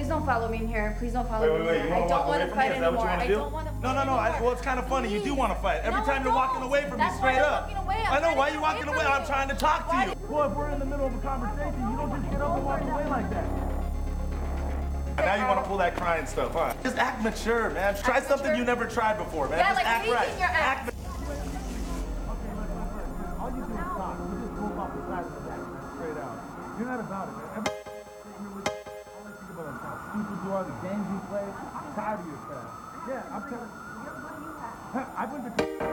please don't follow me in here. Please don't follow me in here. I don't want to fight anymore. I don't want to fight No. Well, it's kind of funny. You do want to fight. Every time you're walking away from me, straight up. I know. Why are you walking away? I'm trying to talk to you. Well, if we're in the middle of a conversation, you don't just get up and walk away like that. And now you want to pull that crying stuff, huh? Just act mature, man. Try something you never tried before, man. Yeah, just like act right. your act. All you do is talk. You just move off the side of the back, straight out. You're not about it, man. All I think about is how stupid you are, the games you play. I'm tired of yourself. Yeah, I'm tired. I've been to